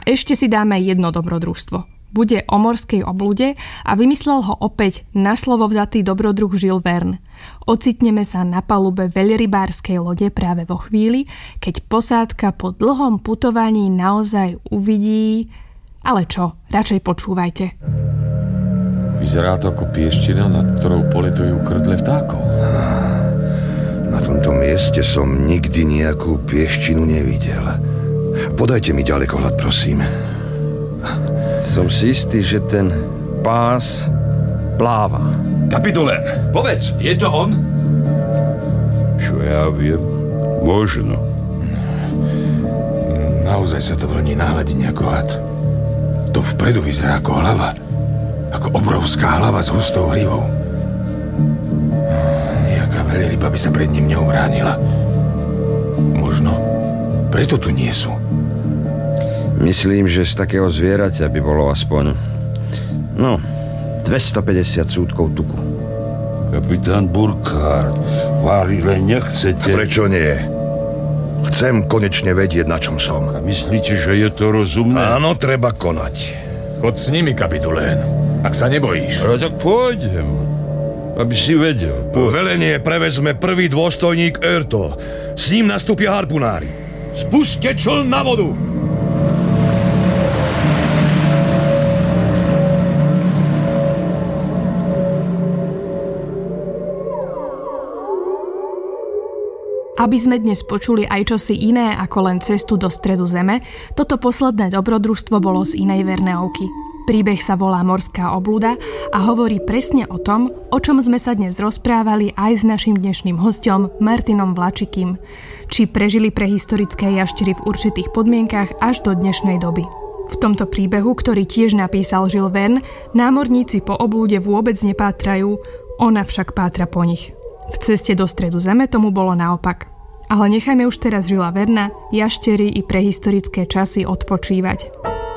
ešte si dáme jedno dobrodružstvo. Bude o morskej oblude a vymyslel ho opäť na slovo vzatý dobrodruh Jules Verne. Ocitneme sa na palube veľrybárskej lode práve vo chvíli, keď posádka po dlhom putovaní naozaj uvidí... Ale čo, radšej počúvajte. Vyzerá to ako pieština, nad ktorou poletujú krdle vtákov. Na tomto mieste som nikdy nejakú pieštinu nevidel. Podajte mi ďalekohľad, prosím. Som si istý, že ten pás pláva. Kapitulén, povedz, je to on? Čo ja viem, možno. Naozaj sa to vlní na hladine ako had. To vpredu vyzerá ako hlava. Ako obrovská hlava s hustou hlivou. Nejaká veľryba by sa pred ním neubránila. Možno preto tu nie sú. Myslím, že z takého zvieraťa by bolo aspoň 250 súdkov tuku. Kapitán Burkhardt, várile nechcete... A prečo nie? Chcem konečne vedieť, na čom som. A myslíte, že je to rozumné? Áno, treba konať. Chod s nimi, kapitulén, ak sa nebojíš. No tak pôjdem, aby si vedel. Velenie prevezme prvý dôstojník Erto. S ním nastúpia harpunári. Spuste čln na vodu! Aby sme dnes počuli aj čosi iné ako len cestu do stredu zeme, toto posledné dobrodružstvo bolo z inej Verneovky. Príbeh sa volá Morská obluda a hovorí presne o tom, o čom sme sa dnes rozprávali aj s naším dnešným hosťom Martinom Vlačikým. Či prežili prehistorické jaštery v určitých podmienkach až do dnešnej doby. V tomto príbehu, ktorý tiež napísal Jules Verne, námorníci po oblúde vôbec nepátrajú, ona však pátra po nich. V ceste do stredu zeme tomu bolo naopak. Ale nechajme už teraz Julesa Verna, jaštery i prehistorické časy odpočívať.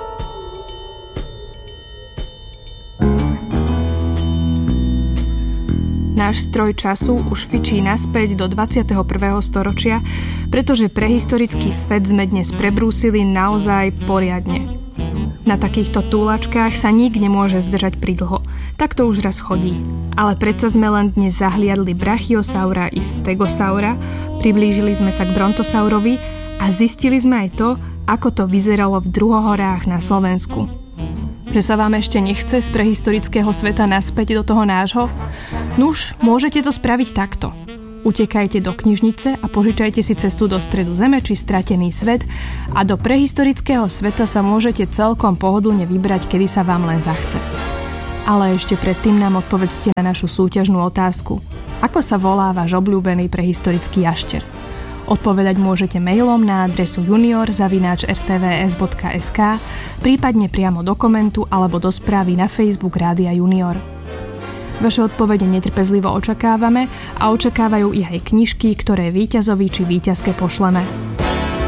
Náš stroj času už fičí naspäť do 21. storočia, pretože prehistorický svet sme dnes prebrúsili naozaj poriadne. Na takýchto túlačkách sa nik nemôže zdržať pridlho. Tak to už raz chodí. Ale predsa sme len dnes zahliadli brachiosaura i stegosaura, priblížili sme sa k brontosaurovi a zistili sme aj to, ako to vyzeralo v druhohorách na Slovensku. Že sa vám ešte nechce z prehistorického sveta naspäť do toho nášho? Nuž, môžete to spraviť takto. Utekajte do knižnice a požičajte si cestu do stredu zeme či stratený svet a do prehistorického sveta sa môžete celkom pohodlne vybrať, kedy sa vám len zachce. Ale ešte predtým nám odpovedzte na našu súťažnú otázku. Ako sa volá váš obľúbený prehistorický jašter? Odpovedať môžete mailom na adresu junior@rtvs.sk, prípadne priamo do komentu alebo do správy na Facebook Rádia Junior. Vaše odpovede netrpezlivo očakávame a očakávajú ich aj knižky, ktoré víťazovi či víťazke pošleme.